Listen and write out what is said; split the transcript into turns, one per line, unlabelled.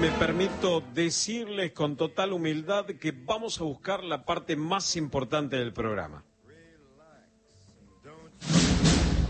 Me permito decirles con total humildad que vamos a buscar la parte más importante del programa.